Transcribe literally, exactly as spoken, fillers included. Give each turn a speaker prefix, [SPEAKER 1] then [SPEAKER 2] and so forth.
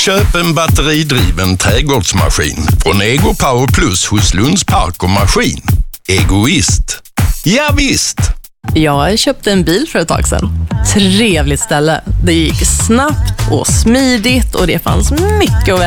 [SPEAKER 1] Köp en batteridriven trädgårdsmaskin från Ego Power Plus hos Lunds Park och Maskin. Egoist. Ja visst!
[SPEAKER 2] Jag köpte en bil för ett tag sedan. Trevligt ställe. Det gick snabbt och smidigt och det fanns mycket att välja.